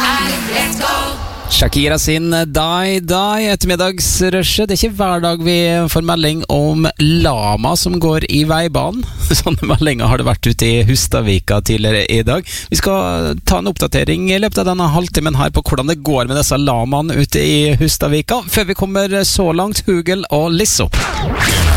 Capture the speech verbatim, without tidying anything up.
Shakira sin Die Die ettermiddagsrushet. Det er ikke hver dag vi får melding om lama som går i veibanen. Sånne meldinger har det vært ute i Hustadvika tidligere i dag. Vi skal ta en oppdatering i løpet av denne halvtimen her på hvordan det går med disse lamaene ute i Hustadvika. Før vi kommer så langt, Hugel og Lizzo.